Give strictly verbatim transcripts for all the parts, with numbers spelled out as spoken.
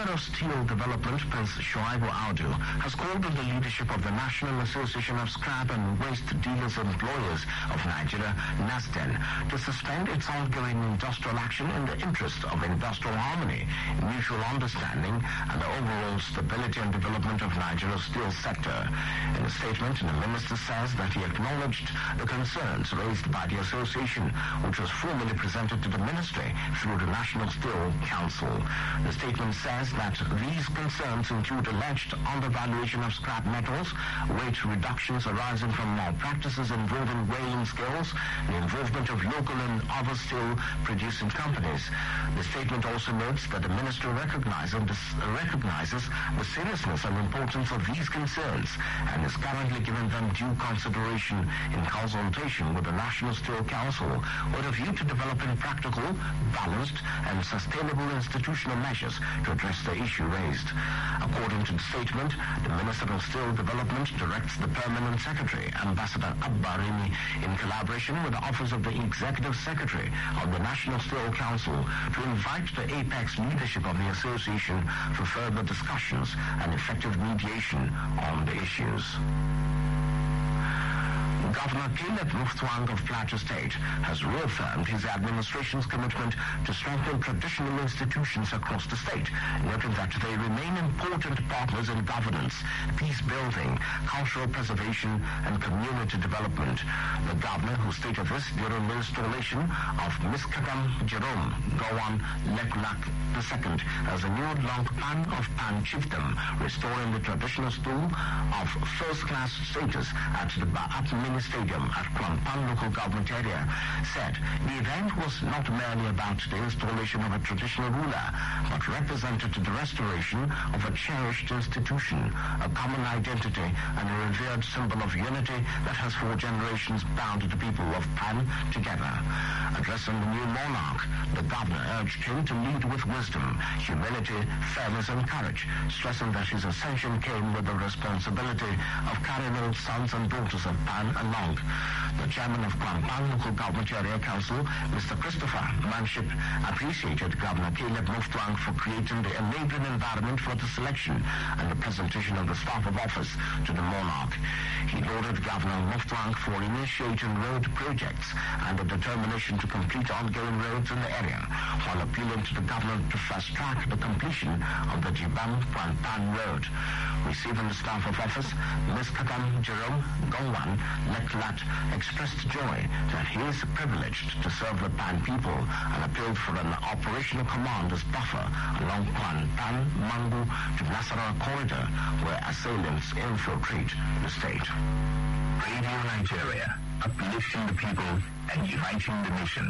Minister of Steel Development, Prince Shoaibu Audu, has called on the leadership of the National Association of Scrap and Waste Dealers and Employers of Nigeria, NASDEN, to suspend its ongoing industrial action in the interest of industrial harmony, mutual understanding, and the overall stability and development of Nigeria's steel sector. In a statement, the minister says that he acknowledged the concerns raised by the association, which was formally presented to the ministry through the National Steel Council. The statement says that these concerns include alleged undervaluation of scrap metals, weight reductions arising from malpractices involving weighing scales, the involvement of local and other steel producing companies. The statement also notes that the ministry recognizes, recognizes the seriousness and importance of these concerns and is currently giving them due consideration in consultation with the National Steel Council with a view to developing practical, balanced, and sustainable institutional measures to address the issue raised. According to the statement, the Minister of Steel Development directs the Permanent Secretary, Ambassador Abbarini, in collaboration with the Office of the Executive Secretary of the National Steel Council, to invite the apex leadership of the association for further discussions and effective mediation on the issues. Governor Caleb Mutfwang of Plateau State has reaffirmed his administration's commitment to strengthen traditional institutions across the state, noting that they remain important partners in governance, peace building, cultural preservation, and community development. The governor, who stated this during the installation of Miskagam Jerome Gowan Lekulak the Second as a new long plan of Pan chiefdom, restoring the traditional stool of first-class status at the Baat Mini Stadium at Klampan local government area, said the event was not merely about the installation of a traditional ruler, but represented the restoration of a cherished institution, a common identity, and a revered symbol of unity that has for generations bound the people of Pan together. Addressing the new monarch, the governor urged him to lead with wisdom, humility, fairness, and courage, stressing that his ascension came with the responsibility of carrying all sons and daughters of Pan along. The chairman of Klampan Local Government Area Council, Mister Christopher Manship, appreciated Governor Caleb Mutfwang for creating the enabling environment for the selection and the presentation of the staff of office to the monarch. He lauded Governor Mutfwang for initiating road projects and the determination to complete ongoing roads in the area, while appealing to the government to fast-track the completion of the Jibam-Klampan Road. Receiving the staff of office, Miz Kakam Jerome Gongwan Leklat expressed joy that he is privileged to serve the Pan people and appealed for an operational command as buffer along Kwan Pan Mangu to Nasarawa corridor, where assailants infiltrate the state. Radio Nigeria, uplifting the people and uniting the nation.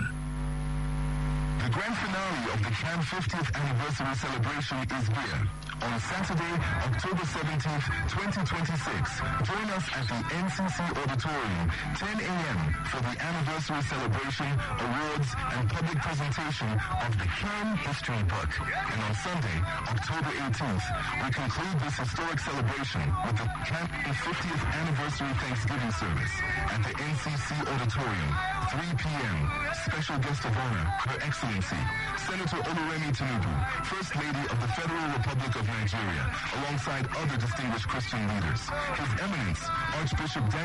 The grand finale of the Pan fiftieth anniversary celebration is here. On Saturday, October seventeenth, twenty twenty-six, join us at the N C C Auditorium, ten a.m. for the anniversary celebration, awards, and public presentation of the Can History Book. And on Sunday, October eighteenth, we conclude this historic celebration with the Can fiftieth anniversary Thanksgiving service at the N C C Auditorium, three p.m. Special guest of honor, Her Excellency, Senator Oluremi Tinubu, First Lady of the Federal Republic of Nigeria, alongside other distinguished Christian leaders. His Eminence, Archbishop Daniel